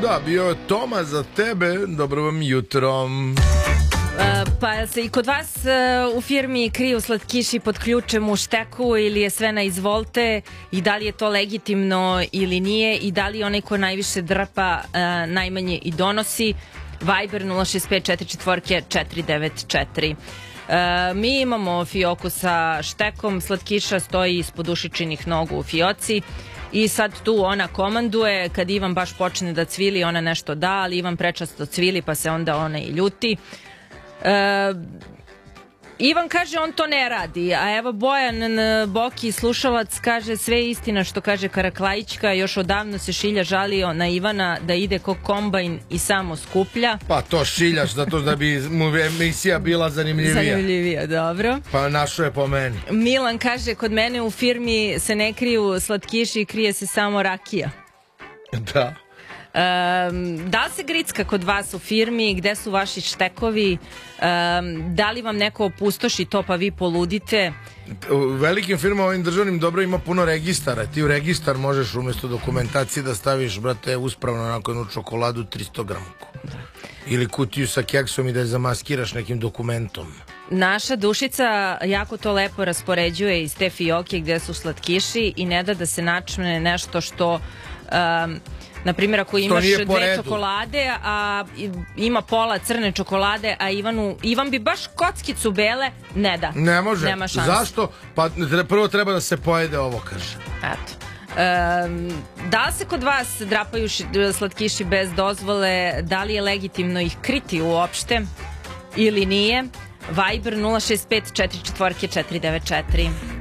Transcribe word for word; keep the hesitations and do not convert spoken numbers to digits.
Da, bio je Toma za tebe. Dobro vam jutro. Pa se i kod vas u firmi kriju slatkiši pod ključem u šteku ili je sve na izvolte i da li je to legitimno ili nije i da li onaj ko najviše drpa najmanje i donosi? Viber nula šest pet četiri četiri četiri devet četiri. Mi imamo fioku sa štekom, slatkiša stoji ispod ušičinih nogu u fioci i sad tu ona komanduje, kad Ivan baš počne da cvili ona nešto da, ali Ivan prečasto cvili pa se onda ona i ljuti. Uh, Ivan kaže on to ne radi, a evo Bojan Boki, slušalac, kaže sve je istina što kaže Karaklajićka, još odavno se Šilja žalio na Ivana da ide ko kombajn i samo skuplja. Pa to Šiljaš zato da bi mu emisija bila zanimljivija. Zanimljivija, dobro. Pa našo je po meni. Milan kaže kod mene u firmi se ne kriju slatkiši, krije se samo rakija. Da. Um, da li se gricka kod vas u firmi, gde su vaši štekovi, um, da li vam neko opustoši to pa vi poludite? U velikim firmama ovim državnim dobro ima puno registara, ti u registar možeš umjesto dokumentacije da staviš, brate, uspravno onako jednu čokoladu tristo gramku ili kutiju sa keksom i da je zamaskiraš nekim dokumentom. Naša Dušica jako to lepo raspoređuje iz te fioke gde su slatkiši i ne da da se načne nešto što um, na primjer ako imaš dve čokolade a ima pola crne čokolade a Ivanu, Ivan bi baš kockicu bele, ne da. Ne može. Nema šanse. Zašto? Pa prvo treba da se pojede ovo, kaže. Eto. Um, da li se kod vas drapaju slatkiši bez dozvole, da li je legitimno ih kriti uopšte ili nije? Viber nula šest pet četiri četiri četiri devet četiri.